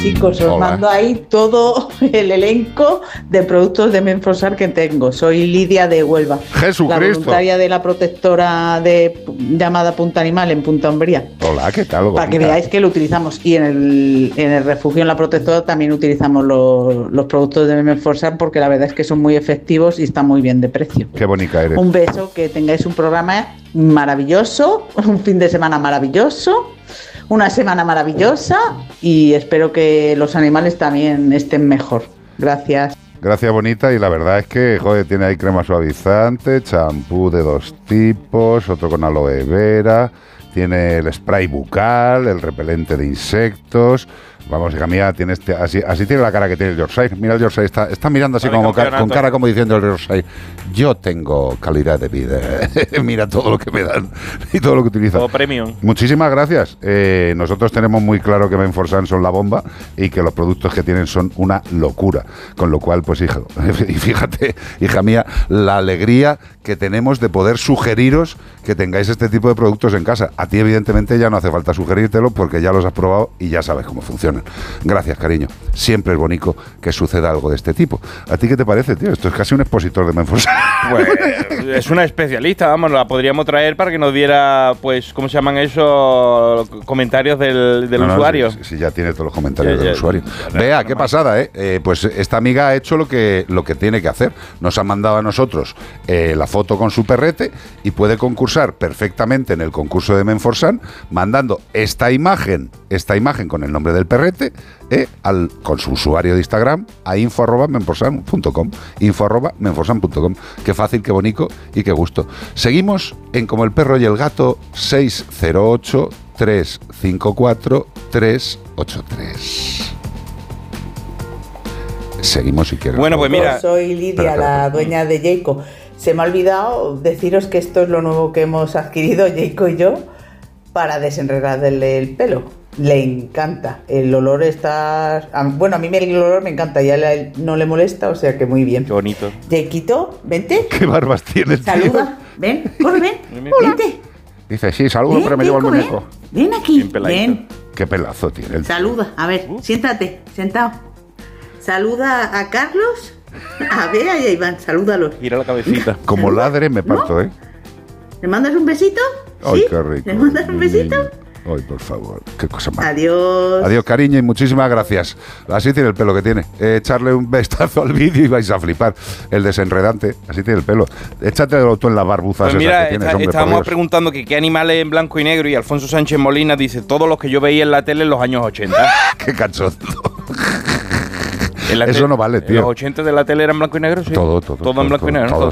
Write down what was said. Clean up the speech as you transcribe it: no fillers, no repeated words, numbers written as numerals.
Chicos, os mando ahí todo el elenco de productos de Menforsan que tengo. Soy Lidia de Huelva, Jesucristo, la voluntaria de la protectora llamada Punta Animal en Punta Umbría. Hola, ¿qué tal? Para que veáis que lo utilizamos. Y en el refugio en la protectora también utilizamos los productos de Menforsan, porque la verdad es que son muy efectivos y están muy bien de precio. Qué bonita eres. Un beso, que tengáis un programa maravilloso, un fin de semana maravilloso, una semana maravillosa, y espero que los animales también estén mejor. Gracias. Gracias, bonita. Y la verdad es que, joder, tiene ahí crema suavizante, champú de 2 tipos, otro con aloe vera, tiene el spray bucal, el repelente de insectos. Vamos, hija mía, tiene así tiene la cara que tiene el Yorkshire. Mira, el Yorkshire está mirando así como con cara como diciendo el Yorkshire: yo tengo calidad de vida. Mira todo lo que me dan y todo lo que utilizan. Todo premium. Muchísimas gracias. Nosotros tenemos muy claro que Menforsan son la bomba y que los productos que tienen son una locura. Con lo cual, pues, hija, y fíjate, hija mía, la alegría que tenemos de poder sugeriros que tengáis este tipo de productos en casa. A ti, evidentemente, ya no hace falta sugerírtelo porque ya los has probado y ya sabes cómo funcionan. Gracias, cariño. Siempre es bonito que suceda algo de este tipo. ¿A ti qué te parece, tío? Esto es casi un expositor de Menforsan. Pues es una especialista, vamos, la podríamos traer para que nos diera, pues, ¿cómo se llaman esos comentarios del usuario? Si ya tiene todos los comentarios del usuario. Vea, qué pasada, pues esta amiga ha hecho lo que tiene que hacer. Nos ha mandado a nosotros la foto con su perrete y puede concursar perfectamente en el concurso de Menforsan mandando esta imagen con el nombre del perrete con su usuario de Instagram a info@menforsan.com. info@menforsan.com. Qué fácil, qué bonito y qué gusto. Seguimos en Como el perro y el gato, 608 354 383. Seguimos si quieres. Bueno, pues mira, soy Lidia, la dueña de Jayco. Se me ha olvidado deciros que esto es lo nuevo que hemos adquirido Jayco y yo para desenredarle el pelo. Le encanta. El olor está... Bueno, a mí el olor me encanta. Ya no le molesta, o sea que muy bien. Qué bonito. Jayquito, vente. Qué barbas tienes, saluda. Tío. Ven, corre, ven. Vente. Dice, sí, saludo, pero me llevo el muñeco. Ven aquí. Ven. Qué pelazo tiene el tío. Saluda. A ver, siéntate, sentado. Saluda a Carlos, a Bea y a Iván. Salúdalos. Gira la cabecita. Como ladre me parto, ¿no? ¿Le mandas un besito? Ay, ¿Sí? qué rico. ¿Le mandas un besito? Ay, por favor, qué cosa más. Adiós. Adiós, cariño, y muchísimas gracias. Así tiene el pelo que tiene. Echarle un vistazo al vídeo y vais a flipar. El desenredante, así tiene el pelo. Échatelo tú en las barbuzas pues mira, esas que tienes, hombre, estábamos preguntando que qué animales en blanco y negro, y Alfonso Sánchez Molina dice todos los que yo veía en la tele en los años 80. Qué cachondo. Eso no vale, tío. ¿Los 80 de la tele eran blanco y negro? Sí. Todo en blanco y negro. Todo.